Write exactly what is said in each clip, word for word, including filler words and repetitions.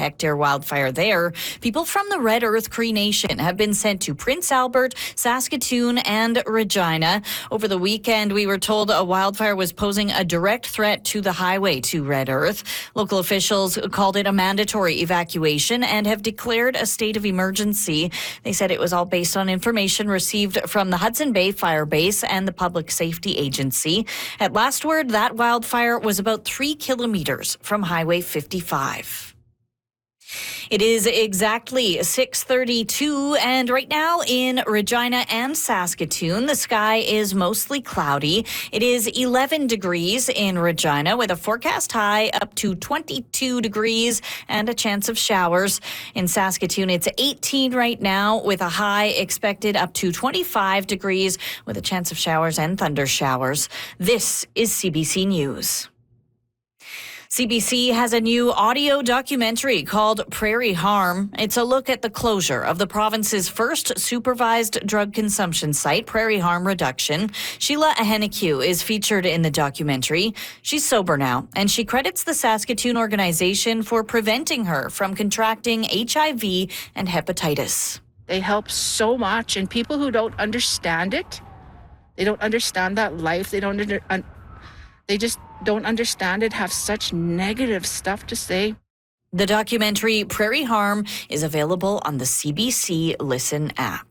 hectare wildfire there. People from the Red Earth Cree Nation have been sent to Prince Albert, Saskatoon, and Regina. Over the weekend, we were told a wildfire was posing a direct threat to the highway to Red Earth. Local officials called it a mandatory evacuation and have declared a state of emergency. They said it was all based on information received from the Hudson Bay Fire Base and the Public Safety Agency. At last word, that wildfire was about three kilometers from Highway fifty-five. It is exactly six thirty-two, and right now in Regina and Saskatoon, the sky is mostly cloudy. It is eleven degrees in Regina with a forecast high up to twenty-two degrees and a chance of showers. In Saskatoon, it's eighteen right now with a high expected up to twenty-five degrees with a chance of showers and thunder showers. This is C B C News. C B C has a new audio documentary called Prairie Harm. It's a look at the closure of the province's first supervised drug consumption site, Prairie Harm Reduction. Sheila Ahenakew is featured in the documentary. She's sober now, and she credits the Saskatoon organization for preventing her from contracting H I V and hepatitis. They help so much, and people who don't understand it, they don't understand that life, they don't under, un, they just don't understand it, have such negative stuff to say. The documentary Prairie Harm is available on the C B C Listen app.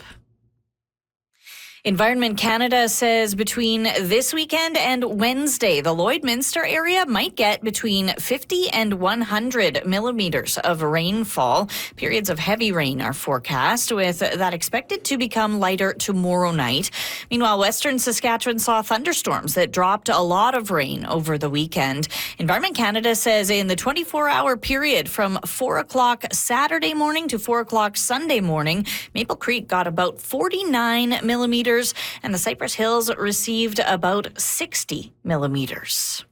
Environment Canada says between this weekend and Wednesday, the Lloydminster area might get between fifty and one hundred millimeters of rainfall. Periods of heavy rain are forecast, with that expected to become lighter tomorrow night. Meanwhile, Western Saskatchewan saw thunderstorms that dropped a lot of rain over the weekend. Environment Canada says in the twenty-four hour period from four o'clock Saturday morning to four o'clock Sunday morning, Maple Creek got about forty-nine millimeters. And the Cypress Hills received about sixty millimeters.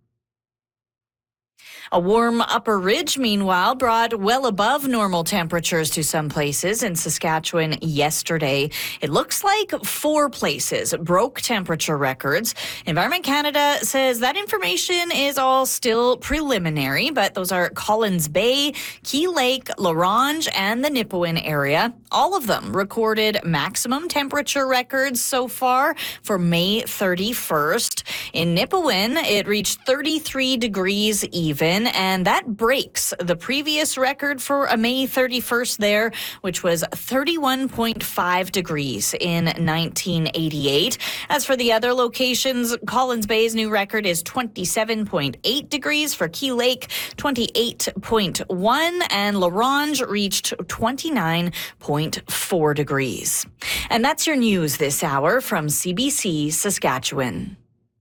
A warm upper ridge, meanwhile, brought well above normal temperatures to some places in Saskatchewan yesterday. It looks like four places broke temperature records. Environment Canada says that information is all still preliminary, but those are Collins Bay, Key Lake, La Ronge, and the Nipawin area. All of them recorded maximum temperature records so far for May thirty-first. In Nipawin, it reached thirty-three degrees even, and that breaks the previous record for a May thirty-first there, which was thirty-one point five degrees in nineteen eighty-eight. As for the other locations, Collins Bay's new record is twenty-seven point eight degrees. For Key Lake, twenty-eight point one, and La Ronge reached twenty-nine point four degrees. And that's your news this hour from C B C Saskatchewan.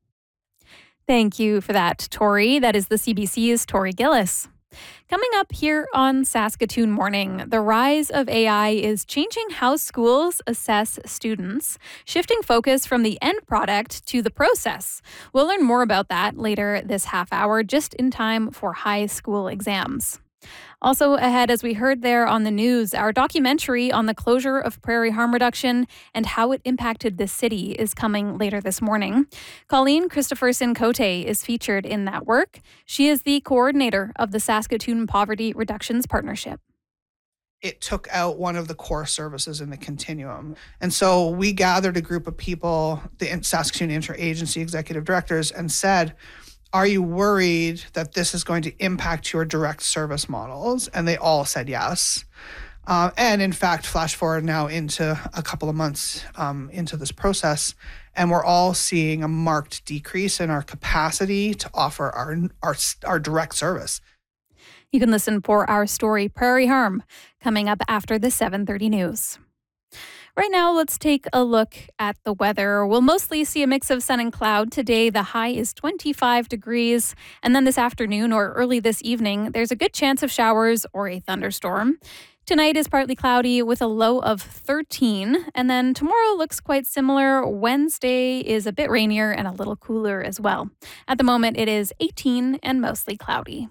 Thank you for that, Tori. That is the C B C's Tori Gillis. Coming up here on Saskatoon Morning, the rise of A I is changing how schools assess students, shifting focus from the end product to the process. We'll learn more about that later this half hour, just in time for high school exams. Also ahead, as we heard there on the news, our documentary on the closure of Prairie Harm Reduction and how it impacted the city is coming later this morning. Colleen Christopherson-Cote is featured in that work. She is the coordinator of the Saskatoon Poverty Reductions Partnership. It took out one of the core services in the continuum. And so we gathered a group of people, the Saskatoon Interagency Executive Directors, and said, are you worried that this is going to impact your direct service models? And they all said yes. Uh, and in fact, flash forward now into a couple of months um, into this process, and we're all seeing a marked decrease in our capacity to offer our, our, our direct service. You can listen for our story, Prairie Harm, coming up after the seven thirty news. Right now, let's take a look at the weather. We'll mostly see a mix of sun and cloud today. The high is twenty-five degrees. And then this afternoon or early this evening, there's a good chance of showers or a thunderstorm. Tonight is partly cloudy with a low of thirteen. And then tomorrow looks quite similar. Wednesday is a bit rainier and a little cooler as well. At the moment, it is eighteen and mostly cloudy.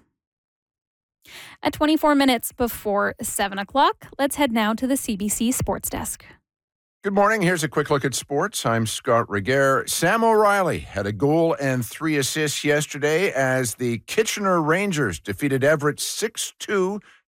At twenty-four minutes before seven o'clock, let's head now to the C B C Sports Desk. Good morning. Here's a quick look at sports. I'm Scott Regehr. Sam O'Reilly had a goal and three assists yesterday as the Kitchener Rangers defeated Everett six two